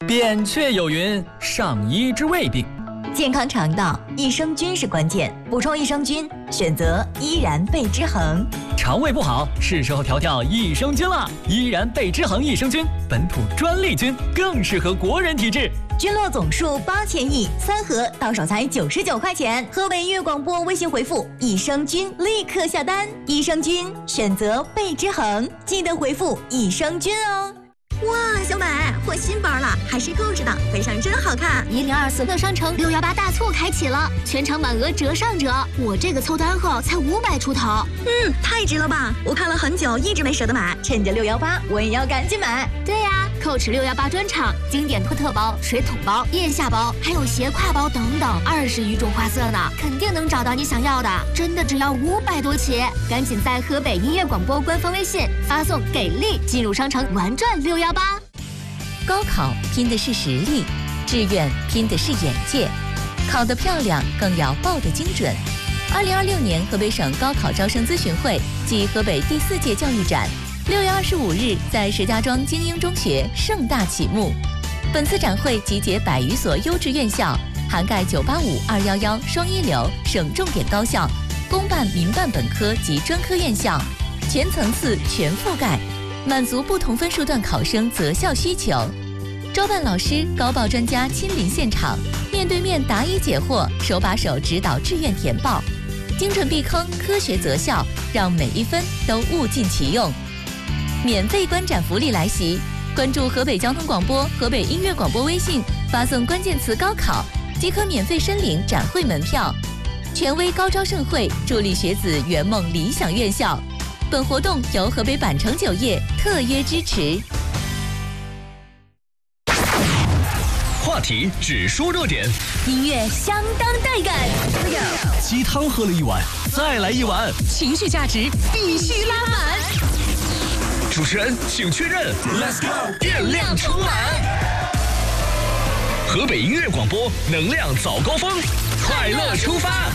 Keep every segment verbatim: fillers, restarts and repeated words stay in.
扁鹊有云：上医治未病。 健康肠道，益生菌是关键，补充益生菌，选择依然贝之恒。 肠胃不好，是时候调调益生菌了。依然贝之恒益生菌，本土专利菌，更适合国人体质。 菌落总数八千亿，三盒到手才九十九块钱。河北音乐广播微信回复益生菌，立刻下单。益生菌选择贝之恒，记得回复益生菌哦。 哇，小美换新包了，还是购置的，背上真好看。 一零二四乐商城六幺八大促开启了，全场满额折上折，我这个凑单后才五百出头。 嗯，太值了吧！我看了很久，一直没舍得买， 趁着六幺八，我也要赶紧买。 对呀、啊，蔻驰六幺八专场，经典托特包、水桶包、腋下包，还有斜挎包等等，二十余种花色呢，肯定能找到你想要的。真的只要五百多起，赶紧在河北音乐广播官方微信发送“给力”进入商城玩转六幺八。 高考拼的是实力，志愿拼的是眼界，考得漂亮更要报得精准。二零二六年河北省高考招生咨询会暨河北第四届教育展，六月二十五日在石家庄精英中学盛大启幕。本次展会集结百余所优质院校，涵盖九八五、二一一双一流省重点高校、公办、民办本科及专科院校，全层次全覆盖，满足不同分数段考生择校需求。招办老师、高报专家亲临现场，面对面答疑解惑，手把手指导志愿填报，精准避坑，科学择校，让每一分都物尽其用。免费观展福利来袭，关注河北交通广播、河北音乐广播微信，发送关键词高考，即可免费申领展会门票。权威高招盛会，助力学子圆梦理想院校。本活动由河北百城酒业特约支持。 话题只说热点， 音乐相当带感， 鸡汤喝了一碗，再来一碗， 情绪价值必须拉满。 主持人请确认 ，Let's go， 电量充满。河北音乐广播，能量早高峰，快乐出发。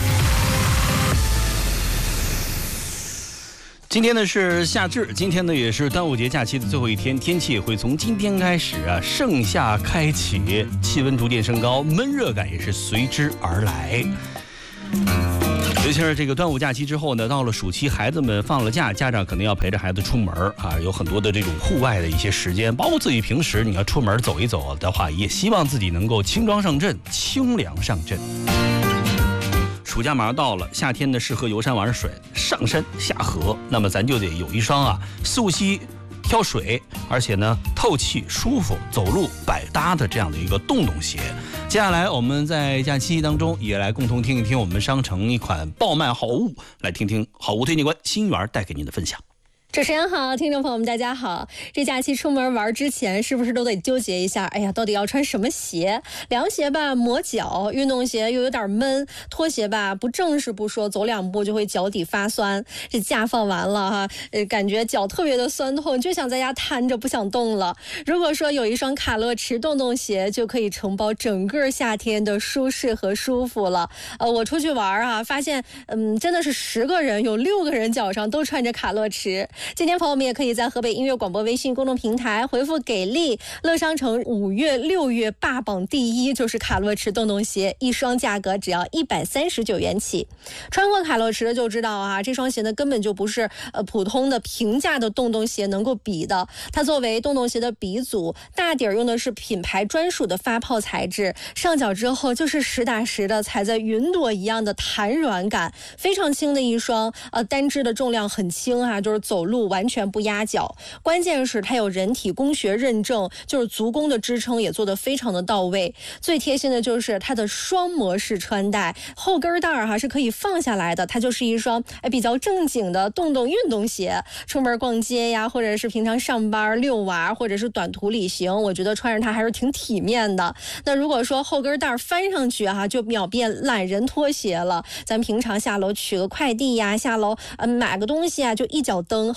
今天呢是夏至，今天呢也是端午节假期的最后一天，天气也会从今天开始啊盛夏开启，气温逐渐升高，闷热感也是随之而来。尤其是这个端午假期之后呢，到了暑期，孩子们放了假，家长可能要陪着孩子出门啊，有很多的这种户外的一些时间，包括自己平时你要出门走一走的话，也希望自己能够轻装上阵，清凉上阵。暑假马上到了，夏天呢适合游山玩水，上山下河，那么咱就得有一双啊溯溪挑水，而且呢透气舒服，走路百搭的这样的一个洞洞鞋。接下来我们在假期当中也来共同听一听我们商城一款爆卖好物，来听听好物推荐官新源带给您的分享。 主持人好，听众朋友们大家好。这假期出门玩之前，是不是都得纠结一下？哎呀，到底要穿什么鞋？凉鞋吧磨脚，运动鞋又有点闷，拖鞋吧不正式不说，走两步就会脚底发酸。这假放完了哈，呃，感觉脚特别的酸痛，就想在家瘫着不想动了。如果说有一双卡乐驰洞洞鞋，就可以承包整个夏天的舒适和舒服了。呃，我出去玩啊，发现嗯，真的是十个人有六个人脚上都穿着卡乐驰。今天朋友们也可以在河北音乐广播微信公众平台回复给力，乐商城五月六月霸榜第一就是卡乐驰洞洞鞋，一双价格只要一百三十九元起。穿过卡乐驰的就知道啊，这双鞋呢根本就不是呃普通的平价的洞洞鞋能够比的。它作为洞洞鞋的鼻祖，大底儿用的是品牌专属的发泡材质，上脚之后就是实打实的踩在云朵一样的弹软感，非常轻的一双，呃单只的重量很轻啊，就是走路路完全不压脚，关键是它有人体工学认证，就是足弓的支撑也做得非常的到位。最贴心的就是它的双模式穿戴，后跟带儿哈是可以放下来的，它就是一双哎比较正经的洞洞运动鞋。出门逛街呀，或者是平常上班遛娃，或者是短途旅行，我觉得穿着它还是挺体面的。那如果说后跟带翻上去哈，就秒变懒人拖鞋了。咱平常下楼取个快递呀，下楼呃买个东西啊，就一脚蹬。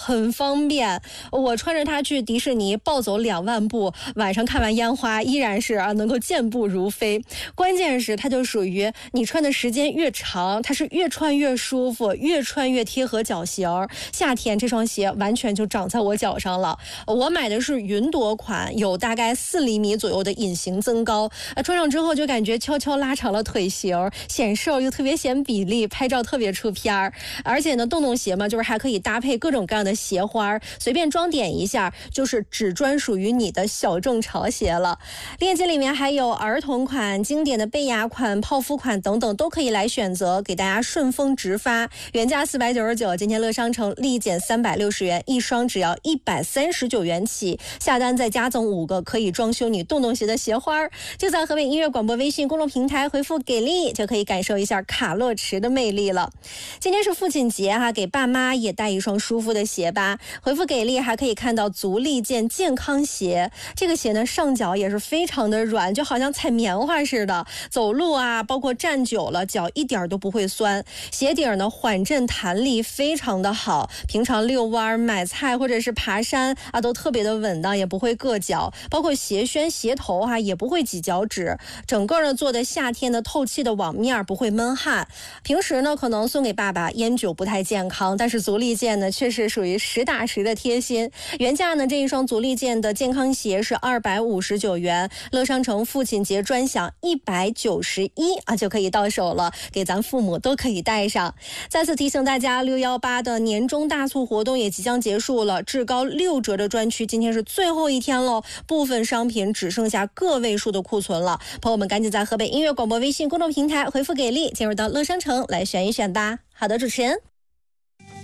很方便。我穿着它去迪士尼暴走两万步，晚上看完烟花依然是啊能够健步如飞。关键是它就属于你穿的时间越长，它是越穿越舒服，越穿越贴合脚型。夏天这双鞋完全就长在我脚上了。我买的是云朵款，有大概四厘米左右的隐形增高，啊，穿上之后就感觉悄悄拉长了腿型，显瘦又特别显比例，拍照特别出片儿。而且呢，洞洞鞋嘛，就是还可以搭配各种各样的鞋花，随便装点一下，就是只专属于你的小众潮鞋了。链接里面还有儿童款、经典的贝雅款、泡芙款等等，都可以来选择，给大家顺丰直发，原价四百九十九，今天乐商城立减三百六十元，一双只要一百三十九元起，下单再加赠五个可以装修你洞洞鞋的鞋花，就在河北音乐广播微信公众平台回复给力，就可以感受一下卡乐驰的魅力了。今天是父亲节哈、啊，给爸妈也带一双舒服的鞋吧。回复给力还可以看到足力健健康鞋，这个鞋呢上脚也是非常的软，就好像踩棉花似的，走路啊包括站久了脚一点都不会酸。鞋底呢缓震弹力非常的好，平常遛弯买菜或者是爬山啊都特别的稳当，也不会硌脚，包括鞋楦鞋头哈、啊、也不会挤脚趾，整个呢做的夏天的透气的网面，不会闷汗。平时呢可能送给爸爸烟酒不太健康，但是足力健呢却是属于实打实的贴心。原价呢这一双足力健的健康鞋是二百五十九元，乐商城父亲节专享一百九十一啊就可以到手了，给咱父母都可以带上。再次提醒大家，六一八的年终大促活动也即将结束了，至高六折的专区今天是最后一天喽，部分商品只剩下个位数的库存了，朋友们赶紧在河北音乐广播微信公众平台回复给力，进入到乐商城来选一选吧。好的，主持人。